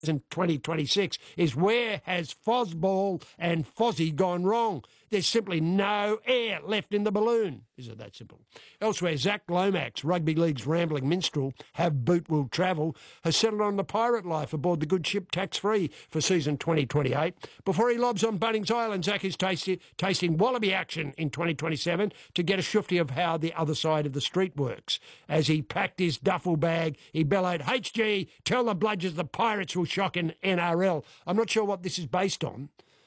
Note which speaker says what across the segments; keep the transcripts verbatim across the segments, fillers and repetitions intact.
Speaker 1: in twenty twenty-six is where has Fozball and Fozzie gone wrong? There's simply no air left in the balloon. Is it that simple? Elsewhere, Zach Lomax, Rugby League's rambling minstrel, Have Boot Will Travel, has settled on the pirate life aboard the good ship tax-free for season twenty twenty-eight. Before he lobs on Bunnings Island, Zach is tasty, tasting wallaby action in twenty twenty-seven to get a shufty of how the other side of the street works. As he packed his duffel bag, he bellowed, H G, tell the bludgers the pirates will shock in N R L. I'm not sure what this is based on.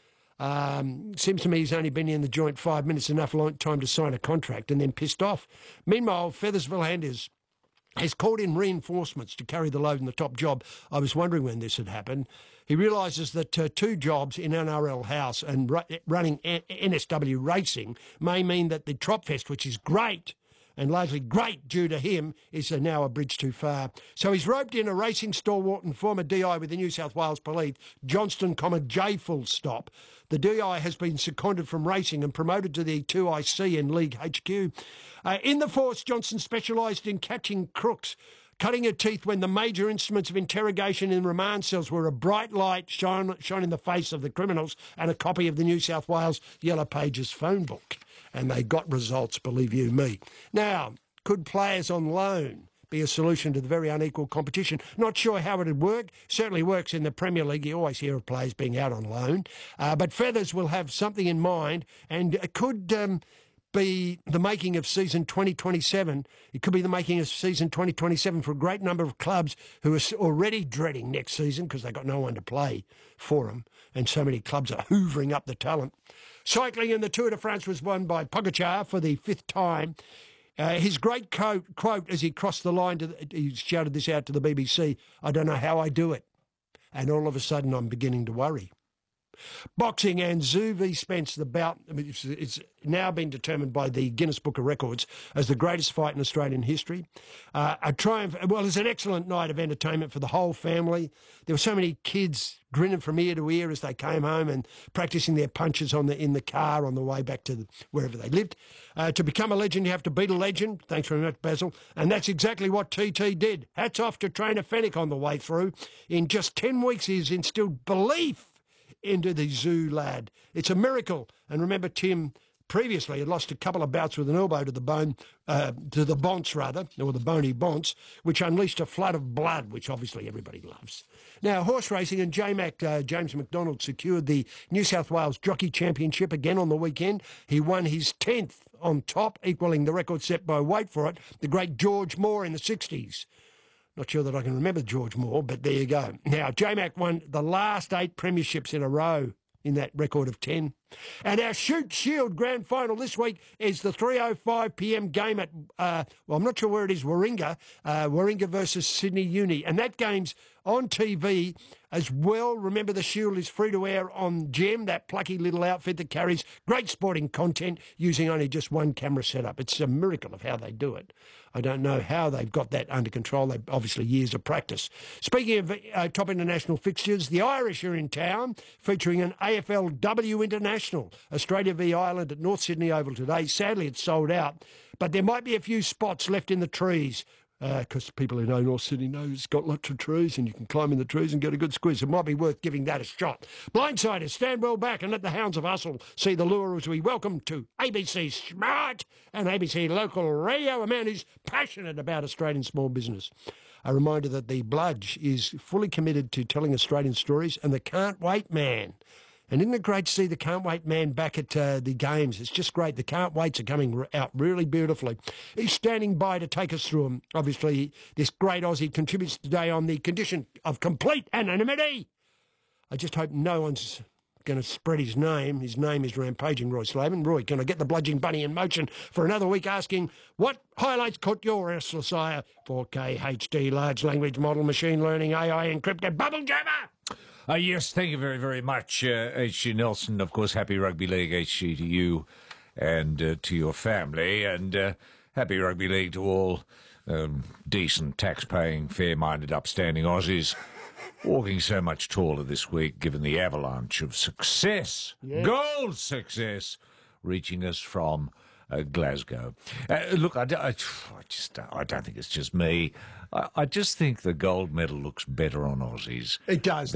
Speaker 1: Um, seems to me he's only been in the joint five minutes, enough long time to sign a contract, and then pissed off. Meanwhile, Feathersville Handers has called in reinforcements to carry the load in the top job. I was wondering when this had happened. He realises that uh, two jobs in N R L House and ru- running N S W Racing may mean that the Tropfest, which is great, and largely great due to him, is uh, now a bridge too far. So he's roped in a racing stalwart and former D I with the New South Wales Police, Johnston, J full stop. The D I has been seconded from racing and promoted to the two I C in League H Q. Uh, in the force, Johnson specialised in catching crooks, cutting her teeth when the major instruments of interrogation in remand cells were a bright light shone, shone in the face of the criminals and a copy of the New South Wales Yellow Pages phone book. And they got results, believe you me. Now, could players on loan be a solution to the very unequal competition? Not sure how it would work. Certainly works in the Premier League. You always hear of players being out on loan. Uh, but Feathers will have something in mind, and it could um, be the making of season twenty twenty-seven. It could be the making of season twenty twenty-seven for a great number of clubs who are already dreading next season because they've got no one to play for them, and so many clubs are hoovering up the talent. Cycling in the Tour de France was won by Pogacar for the fifth time. Uh, his great quote, quote as he crossed the line, to the, he shouted this out to the B B C, I don't know how I do it. And all of a sudden I'm beginning to worry. Boxing and Tszyu v Spence, the bout, I mean, it's, it's now been determined by the Guinness Book of Records as the greatest fight in Australian history. Uh, a triumph, well, it's an excellent night of entertainment for the whole family. There were so many kids grinning from ear to ear as they came home and practising their punches on the in the car on the way back to the, wherever they lived. Uh, to become a legend, you have to beat a legend. Thanks very much, Basil. And that's exactly what T T did. Hats off to trainer Fennick on the way through. In just ten weeks, he's instilled belief into the Tszyu lad. It's a miracle. And remember, Tim previously had lost a couple of bouts with an elbow to the bone, uh, to the bonce rather, or the bony bonce, which unleashed a flood of blood, which obviously everybody loves. Now, horse racing and J-Mac, uh, James McDonald secured the New South Wales Jockey Championship again on the weekend. He won his tenth on top, equalling the record set by, wait for it, the great George Moore in the sixties. Not sure that I can remember George Moore, but there you go. Now, J-Mac won the last eight premierships in a row in that record of ten. And our Shoot Shield grand final this week is the three oh five p m game at, uh, well, I'm not sure where it is, Warringah, uh, Warringah versus Sydney Uni. And that game's on T V as well. Remember, the Shield is free to air on Gem, that plucky little outfit that carries great sporting content using only just one camera setup. It's a miracle of how they do it. I don't know how they've got that under control. They've obviously years of practice. Speaking of uh, top international fixtures, the Irish are in town featuring an A F L W International. Australia v Ireland at North Sydney Oval today. Sadly, it's sold out, but there might be a few spots left in the trees because uh, people who know North Sydney know it's got lots of trees and you can climb in the trees and get a good squeeze. It might be worth giving that a shot. Blindsiders, stand well back and let the hounds of hustle see the lure as we welcome to A B C Smart and A B C Local Radio, a man who's passionate about Australian small business. A reminder that the Bludge is fully committed to telling Australian stories and the Can't Wait Man. And isn't it great to see the Can't Wait Man back at uh, the games? It's just great. The Can't Waits are coming out really beautifully. He's standing by to take us through them. Obviously, this great Aussie contributes today on the condition of complete anonymity. I just hope no one's going to spread his name. His name is Rampaging Roy Slavin. Roy, can I get the bludging bunny in motion for another week asking, what highlights caught your restless eye? four K H D, large language model, machine learning, A I encrypted, bubble jammer!
Speaker 2: Uh, yes, thank you very, very much, uh, H G Nelson. Of course, happy Rugby League, H G, to you and uh, to your family. And uh, happy Rugby League to all um, decent, tax-paying, fair-minded, upstanding Aussies walking so much taller this week, given the avalanche of success, yes. gold success, reaching us from uh, Glasgow. Uh, look, I, d- I, I just I don't think it's just me. I, I just think the gold medal looks better on Aussies.
Speaker 1: It does.